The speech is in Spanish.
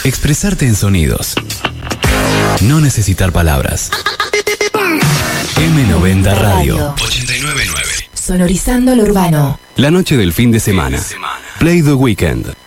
Expresarte en sonidos. No necesitar palabras. M90 Radio 89.9. Sonorizando lo urbano. La noche del fin de semana. Play the Weekend.